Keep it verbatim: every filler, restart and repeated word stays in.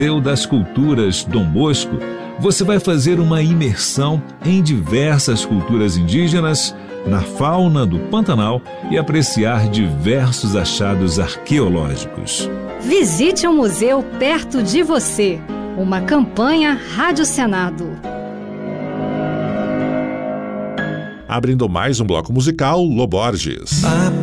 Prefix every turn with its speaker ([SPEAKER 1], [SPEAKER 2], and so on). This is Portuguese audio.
[SPEAKER 1] Museu das Culturas Dom Bosco, você vai fazer uma imersão em diversas culturas indígenas, na fauna do Pantanal e apreciar diversos achados arqueológicos.
[SPEAKER 2] Visite um museu perto de você. Uma campanha Rádio Senado.
[SPEAKER 3] Abrindo mais um bloco musical, Lo Borges.